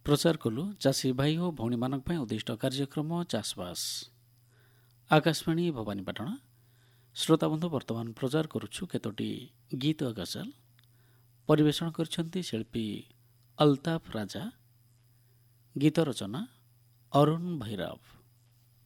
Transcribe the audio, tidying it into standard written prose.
ପ୍ରଚାର କଲୁ ଚାଷୀ ଭାଇ ଓ ଭଉଣୀମାନଙ୍କ ପାଇଁ ଉଦ୍ଦିଷ୍ଟ କାର୍ଯ୍ୟକ୍ରମ ଚାଷବାସ। ଆକାଶବାଣୀ ଭବାନୀପାଟଣା। ଶ୍ରୋତାବନ୍ଧୁ, ବର୍ତ୍ତମାନ ପ୍ରଚାର କରୁଛୁ କେତୋଟି ଗୀତ ଗଜଲ। ପରିବେଷଣ କରିଛନ୍ତି ଶିଳ୍ପୀ ଅଲତାଫ ରାଜା। ଗୀତ ରଚନା ଅରୁଣ ଭୈରବ।